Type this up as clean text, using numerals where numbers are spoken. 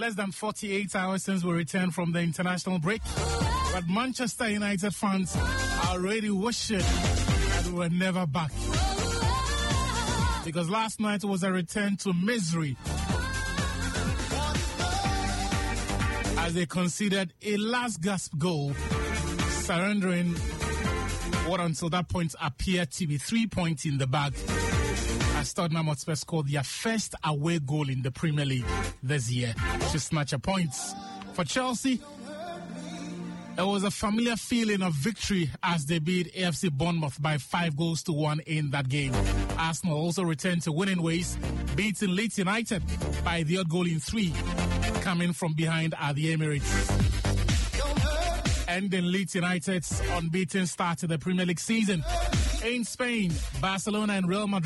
less than 48 hours since we returned from the international break. But Manchester United fans are already wishing that we were never back. Because last night was a return to misery as they conceded a last gasp goal, surrendering what until that point appeared to be 3 points in the bag, as Tottenham Hotspur scored their first away goal in the Premier League this year to snatch a point. For Chelsea, it was a familiar feeling of victory as they beat AFC Bournemouth by 5-1 in that game. Arsenal also returned to winning ways, beating Leeds United by the odd goal in 3, coming from behind at the Emirates. Ending Leeds United's unbeaten start to the Premier League season. In Spain, Barcelona and Real Madrid